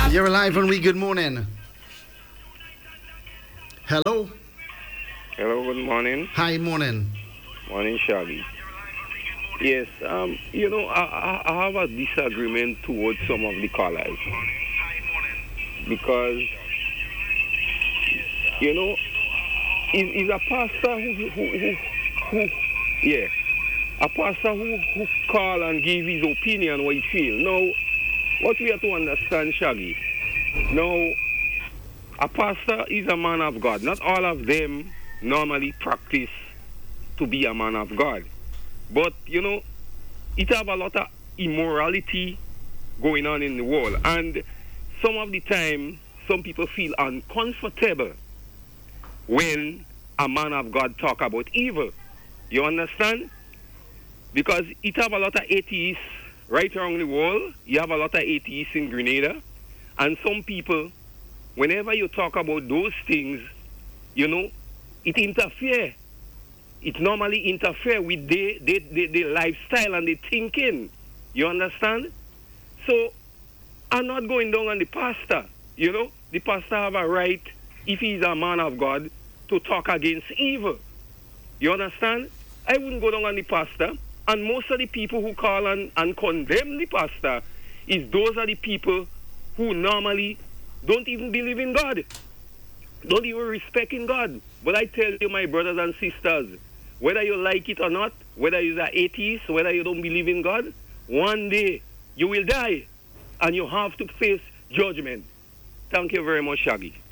You're alive on We. Good morning. Hello. Hello, good morning. Hi, morning. Morning, Shaggy. Yes, I have a disagreement towards some of the callers because, is a pastor yeah, a pastor who call and give his opinion what he feel. Now, what we have to understand, Shaggy, now, a pastor is a man of God. Not all of them normally practice to be a man of God. But, it have a lot of immorality going on in the world. And some of the time, some people feel uncomfortable when a man of God talk about evil. You understand? Because it have a lot of atheists right around the world. You have a lot of atheists in Grenada. And some people, whenever you talk about those things, it interfere. It normally interfere with the lifestyle and the thinking. You understand? So, I'm not going down on the pastor. The pastor have a right, if he's a man of God, to talk against evil. You understand? I wouldn't go down on the pastor. And most of the people who call and condemn the pastor those are the people who normally don't even believe in God. Don't even respect in God. But I tell you, my brothers and sisters, whether you like it or not, whether you're an atheist, whether you don't believe in God, one day you will die and you have to face judgment. Thank you very much, Shaggy.